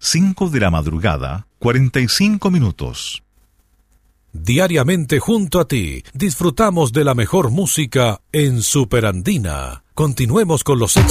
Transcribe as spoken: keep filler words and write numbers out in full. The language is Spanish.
cinco de la madrugada, cuarenta y cinco minutos. Diariamente junto a ti, disfrutamos de la mejor música en Superandina. Continuemos con los éxitos.